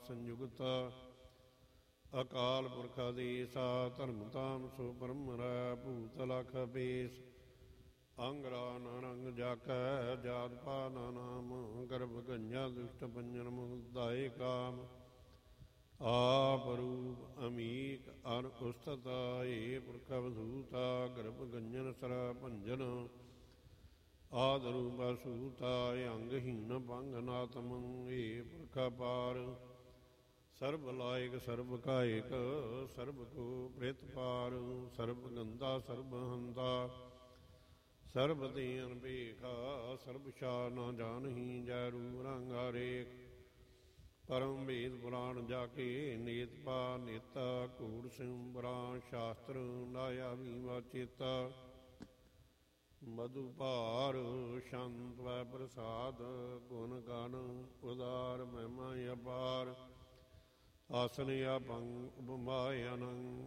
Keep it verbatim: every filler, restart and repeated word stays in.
ਸੰਯੁਗਤ ਅਕਾਲ ਪੁਰਖ ਆਦੇਸਾ ਧਰਮ ਧਾਮ ਸੋ ਬ੍ਰਹਮ ਰੈ ਭੂਤ ਲਖ ਬੇਸ ਅੰਗਰਾ ਨਾਨੰਗ ਜਾਕੈ ਜਾਤ ਪਾ ਨਾ ਨਾਮ ਗਰਭ ਗੰਜਾ ਦੁਸ਼ਟ ਪੰਜਨ ਮੁਦਾਏ ਕਾਮ ਆਪ ਰੂਪ ਅਮੀਕ ਅਨ ਉਸਤਤਾ ਏ ਪੁਰਖ ਅਵਧੂਤਾ ਗਰਭ ਗੰਜਨ ਸਰਾ ਭੰਜਨ ਆਦ ਰੂਪ ਅਸੂਤਾ ਅੰਗਹੀਨ ਭੰਗ ਨਾਤਮ ਏ ਪੁਰਖ ਪਾਰ ਸਰਬ ਲਾਇਕ ਸਰਬ ਕਾਇਕ ਸਰਬ ਕੋ ਪ੍ਰਿਤ ਪਾਰ ਸਰਬ ਗੰਦਾ ਸਰਬ ਹੰਦਾ ਸਰਬ ਦੀਨ ਭੇਖਾ ਸਰਬ ਸ਼ਾ ਨਾ ਜਾਣਹੀ ਜੈ ਰੂ ਰੰਗ ਹਰੇਕ ਪਰਮ ਵੇਦ ਪੁਰਾਣ ਜਾ ਕੇ ਨੇਤ ਪਾ ਨੇਤਾ ਘੂੜ ਸਿੰਬਰਾ ਸ਼ਾਸਤਰ ਲਾਇਆ ਵੀਵਾ ਚੇਤਾ ਮਧੂ ਭਾਰ ਸ਼ੰਤ ਵੈ ਪ੍ਰਸਾਦ ਗੁਣ ਗਣ ਉਦਾਰ ਮਹਿਮਾ ਅਪਾਰ ਆਸਨ ਆਪੰਗ ਉਪਮਾਇ ਅਨੰਗ